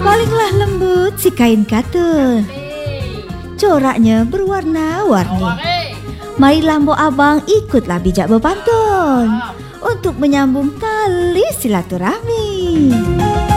Palinglah lembut si kain katun, coraknya berwarna-warni. Marilah mbok abang ikutlah bijak berpantun untuk menyambung tali silaturahmi.